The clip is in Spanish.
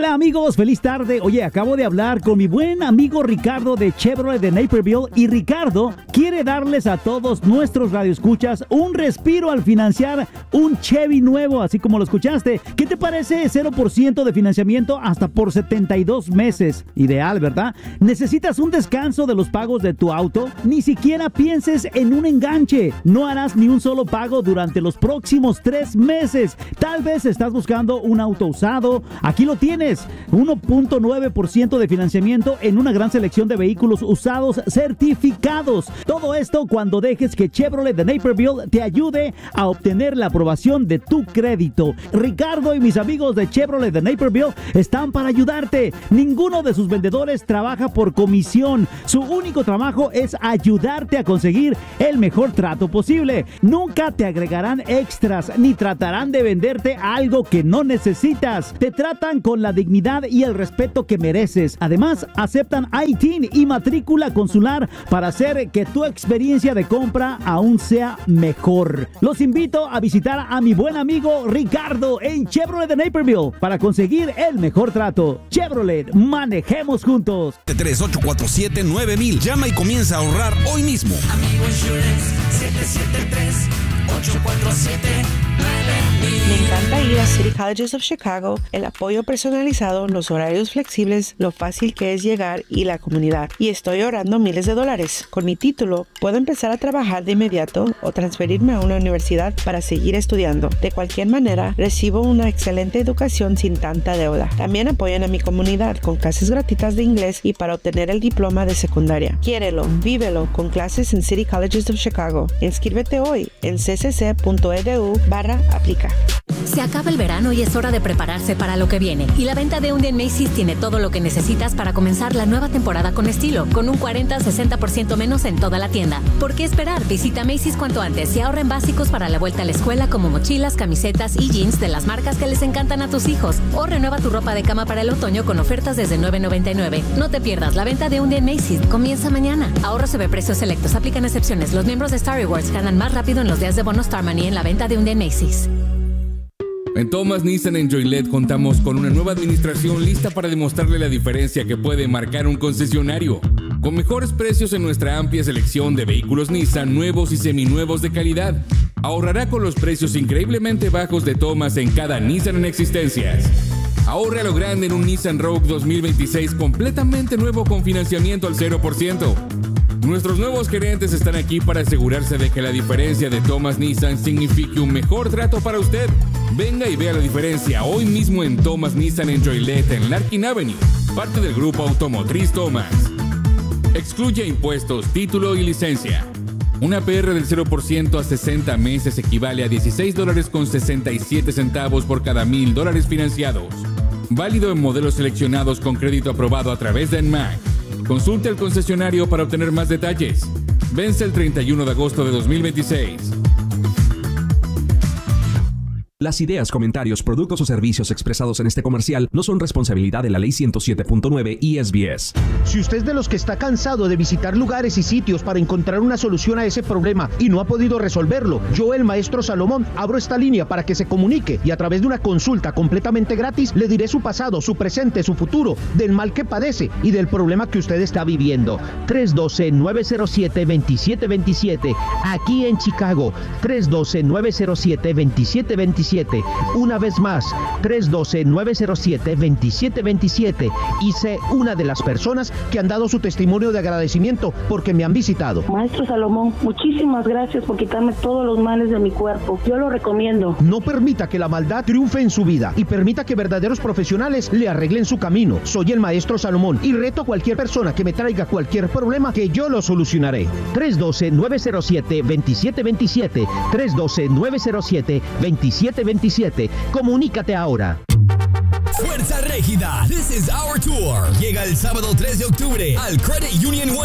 Hola amigos, feliz tarde. Oye, acabo de hablar con mi buen amigo Ricardo de Chevrolet de Naperville y Ricardo quiere darles a todos nuestros radioescuchas un respiro al financiar un Chevy nuevo, así como lo escuchaste. ¿Qué te parece 0% de financiamiento hasta por 72 meses? Ideal, ¿verdad? ¿Necesitas un descanso de los pagos de tu auto? Ni siquiera pienses en un enganche. No harás ni un solo pago durante los próximos 3 meses. Tal vez estás buscando un auto usado. Aquí lo tienes. 1.9% de financiamiento en una gran selección de vehículos usados certificados. Todo esto cuando dejes que Chevrolet de Naperville te ayude a obtener la aprobación de tu crédito. Ricardo y mis amigos de Chevrolet de Naperville están para ayudarte. Ninguno de sus vendedores trabaja por comisión. Su único trabajo es ayudarte a conseguir el mejor trato posible. Nunca te agregarán extras ni tratarán de venderte algo que no necesitas. Te tratan con la dignidad y el respeto que mereces. Además, aceptan ITIN y matrícula consular para hacer que tu experiencia de compra aún sea mejor. Los invito a visitar a mi buen amigo Ricardo en Chevrolet de Naperville para conseguir el mejor trato. Chevrolet, manejemos juntos. 3847-9000. Llama y comienza a ahorrar hoy mismo. Amigo Insurance, 773-847-9000. Me encanta ir a City Colleges of Chicago, el apoyo personalizado, los horarios flexibles, lo fácil que es llegar y la comunidad. Y estoy ahorrando miles de dólares. Con mi título, puedo empezar a trabajar de inmediato o transferirme a una universidad para seguir estudiando. De cualquier manera, recibo una excelente educación sin tanta deuda. También apoyan a mi comunidad con clases gratuitas de inglés y para obtener el diploma de secundaria. Quiérelo, vívelo con clases en City Colleges of Chicago. Inscríbete hoy en ccc.edu/aplica. Se acaba el verano y es hora de prepararse para lo que viene. Y la venta de un día en Macy's tiene todo lo que necesitas para comenzar la nueva temporada con estilo, con un 40-60% menos en toda la tienda. ¿Por qué esperar? Visita Macy's cuanto antes y ahorra en básicos para la vuelta a la escuela como mochilas, camisetas y jeans de las marcas que les encantan a tus hijos. O renueva tu ropa de cama para el otoño con ofertas desde $9.99. No te pierdas la venta de un día en Macy's. Comienza mañana. Ahorro sobre precios selectos. Aplican excepciones. Los miembros de Star Rewards ganan más rápido en los días de bono Star Money en la venta de un día en Macy's. En Thomas Nissan en Joliet contamos con una nueva administración lista para demostrarle la diferencia que puede marcar un concesionario. Con mejores precios en nuestra amplia selección de vehículos Nissan nuevos y seminuevos de calidad. Ahorrará con los precios increíblemente bajos de Thomas en cada Nissan en existencias. Ahorre a lo grande en un Nissan Rogue 2026 completamente nuevo con financiamiento al 0%. Nuestros nuevos gerentes están aquí para asegurarse de que la diferencia de Thomas Nissan signifique un mejor trato para usted. Venga y vea la diferencia hoy mismo en Thomas Nissan en Joliet en Larkin Avenue, parte del grupo automotriz Thomas. Excluye impuestos, título y licencia. Una APR del 0% a 60 meses equivale a $16.67 por cada $1,000 financiados. Válido en modelos seleccionados con crédito aprobado a través de NMAC. Consulte al concesionario para obtener más detalles. Vence el 31 de agosto de 2026. Las ideas, comentarios, productos o servicios expresados en este comercial no son responsabilidad de la Ley 107.9 y SBS. Si usted es de los que está cansado de visitar lugares y sitios para encontrar una solución a ese problema y no ha podido resolverlo, yo, el maestro Salomón, abro esta línea para que se comunique y a través de una consulta completamente gratis le diré su pasado, su presente, su futuro, del mal que padece y del problema que usted está viviendo. 312-907-2727, aquí en Chicago. 312-907-2727. Una vez más, 312-907-2727 y sé una de las personas que han dado su testimonio de agradecimiento porque me han visitado. Maestro Salomón, muchísimas gracias por quitarme todos los males de mi cuerpo. Yo lo recomiendo. No permita que la maldad triunfe en su vida y permita que verdaderos profesionales le arreglen su camino. Soy el maestro Salomón y reto a cualquier persona que me traiga cualquier problema que yo lo solucionaré. 312-907-2727. 312-907-2727. Comunícate ahora. Fuerza Régida, this is our tour. Llega el sábado 3 de octubre al Credit Union